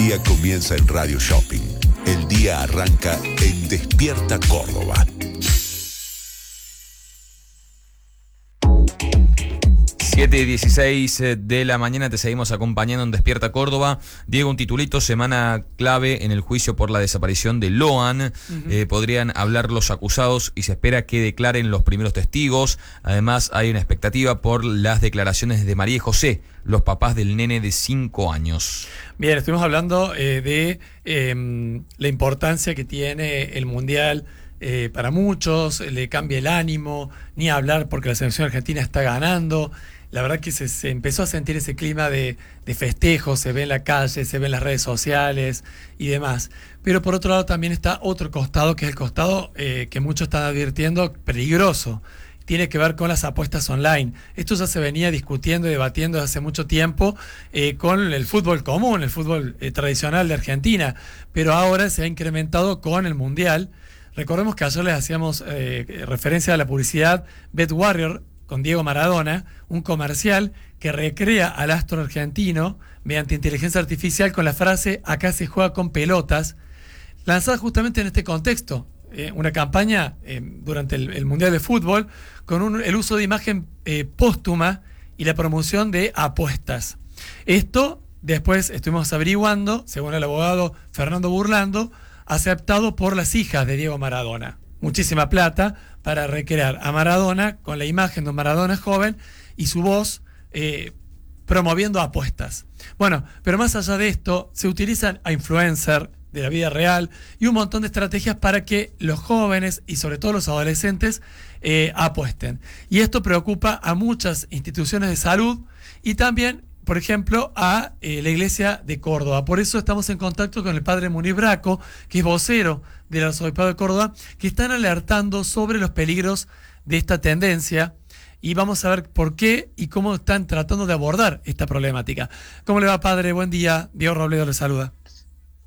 día comienza en Radio Shopping. El día arranca en Despierta Córdoba. 7:16 de la mañana, te seguimos acompañando en Despierta Córdoba. Diego, un titulito: semana clave en el juicio por la desaparición de Loan. Podrían hablar los acusados y se espera que declaren los primeros testigos. Además, hay una expectativa por las declaraciones de María y José, los papás del nene de 5 años. Bien, estuvimos hablando de la importancia que tiene el Mundial. Para muchos le cambia el ánimo, ni hablar porque la selección argentina está ganando. La verdad que se empezó a sentir ese clima de festejo, se ve en la calle, se ve en las redes sociales y demás. Pero por otro lado también está otro costado, que es el costado que muchos están advirtiendo peligroso. Tiene que ver con las apuestas online. Esto ya se venía discutiendo y debatiendo desde hace mucho tiempo con el fútbol común, el fútbol tradicional de Argentina, pero ahora se ha incrementado con el Mundial. Recordemos que ayer les hacíamos referencia a la publicidad Bet Warrior con Diego Maradona, un comercial que recrea al astro argentino mediante inteligencia artificial con la frase "acá se juega con pelotas", lanzada justamente en este contexto. Una campaña durante el Mundial de Fútbol con el uso de imagen póstuma y la promoción de apuestas. Esto después estuvimos averiguando, según el abogado Fernando Burlando, aceptado por las hijas de Diego Maradona. Muchísima plata para recrear a Maradona con la imagen de un Maradona joven y su voz promoviendo apuestas. Bueno, pero más allá de esto, se utilizan a influencers de la vida real y un montón de estrategias para que los jóvenes y sobre todo los adolescentes apuesten. Y esto preocupa a muchas instituciones de salud y también, por ejemplo, a la Iglesia de Córdoba. Por eso estamos en contacto con el padre Munir Braco, que es vocero del Arzobispado de Córdoba, que están alertando sobre los peligros de esta tendencia y vamos a ver por qué y cómo están tratando de abordar esta problemática. ¿Cómo le va, padre? Buen día. Diego Robledo le saluda.